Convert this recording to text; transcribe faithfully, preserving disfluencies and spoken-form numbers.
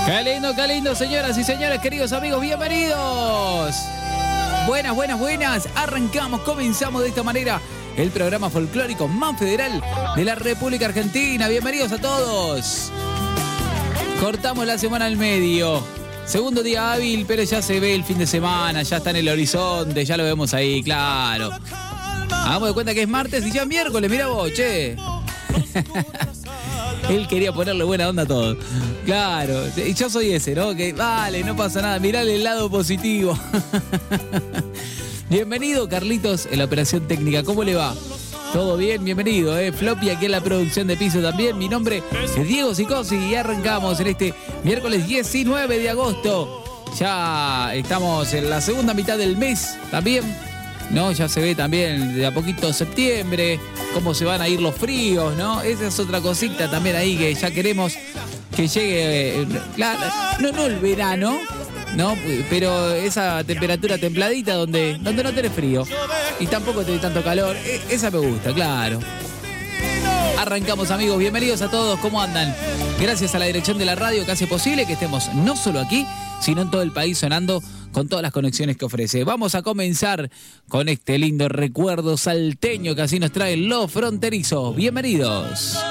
Qué lindo, qué lindo, señoras y señores, queridos amigos, bienvenidos. Buenas, buenas, buenas. Arrancamos, comenzamos de esta manera el programa folclórico más federal de la República Argentina. Bienvenidos a todos. Cortamos la semana al medio. Segundo día hábil, pero ya se ve el fin de semana, ya está en el horizonte, ya lo vemos ahí, claro. Hagamos de cuenta que es martes y ya es miércoles, mira vos, che. Él quería ponerle buena onda a todo. Claro, y yo soy ese, ¿no? Que vale, no pasa nada, mirale el lado positivo. Bienvenido, Carlitos, en la operación técnica. ¿Cómo le va? Todo bien, bienvenido, ¿eh? Floppy aquí en la producción de piso también. Mi nombre es Diego Sicosi y arrancamos en este miércoles diecinueve de agosto. Ya estamos en la segunda mitad del mes también, ¿no? Ya se ve también de a poquito septiembre, cómo se van a ir los fríos, ¿no? Esa es otra cosita también ahí que ya queremos que llegue, eh, la, no, no el verano, ¿no? Pero esa temperatura templadita donde, donde no tenés frío y tampoco tenés tanto calor, e- esa me gusta, claro. Arrancamos, amigos, bienvenidos a todos, ¿cómo andan? Gracias a la dirección de la radio que hace posible que estemos no solo aquí, sino en todo el país sonando con todas las conexiones que ofrece. Vamos a comenzar con este lindo recuerdo salteño que así nos traen los fronterizos. Bienvenidos.